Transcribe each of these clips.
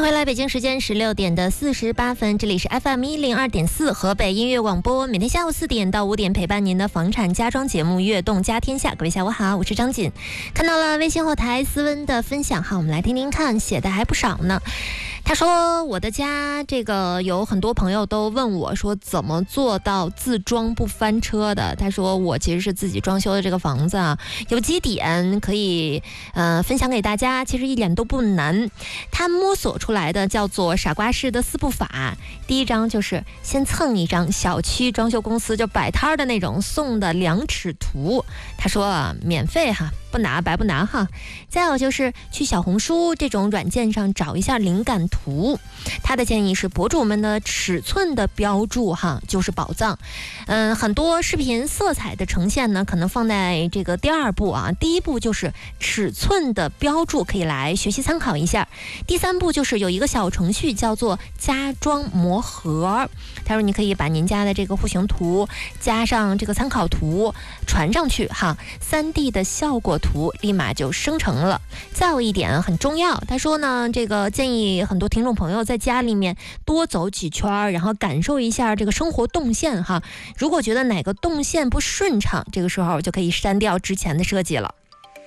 回来，北京时间16:48，这里是 FM102.4 河北音乐广播，每天下午4点到5点陪伴您的房产家装节目《悦动家天下》。各位下午好，我是张锦。看到了微信后台思温的分享哈，我们来听听看，写的还不少呢。他说我的家这个有很多朋友都问我说怎么做到自装不翻车的。他说我其实是自己装修的这个房子啊，有几点可以分享给大家，其实一点都不难。他摸索出来的叫做傻瓜式的4步法。第一张就是先蹭一张小区装修公司就摆摊的那种送的量尺图，他说免费哈，不拿白不拿哈。再有就是去小红书这种软件上找一下灵感图，他的建议是博主们的尺寸的标注哈就是宝藏。很多视频色彩的呈现呢可能放在这个第2步啊，第1步就是尺寸的标注，可以来学习参考一下。第3步就是有一个小程序叫做家装魔盒，他说你可以把您家的这个户型图加上这个参考图传上去哈，3D 的效果图立马就生成了。再有一点很重要，他说呢这个建议很多听众朋友在家里面多走几圈，然后感受一下这个生活动线哈。如果觉得哪个动线不顺畅，这个时候就可以删掉之前的设计了。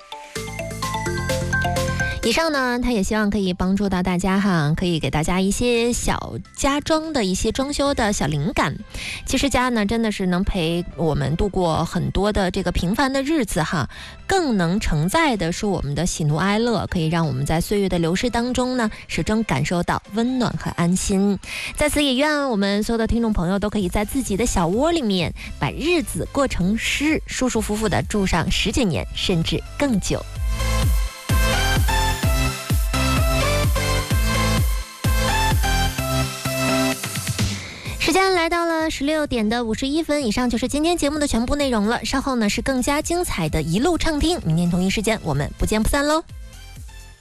以上呢，他也希望可以帮助到大家哈，可以给大家一些小家装的一些装修的小灵感。其实家呢，真的是能陪我们度过很多的这个平凡的日子哈，更能承载的是我们的喜怒哀乐，可以让我们在岁月的流逝当中呢，始终感受到温暖和安心。在此也愿我们所有的听众朋友都可以在自己的小窝里面，把日子过成诗，舒舒服服的住上10几年，甚至更久。时间来到了16:51，以上就是今天节目的全部内容了。稍后呢是更加精彩的一路畅听，明天同一时间我们不见不散喽。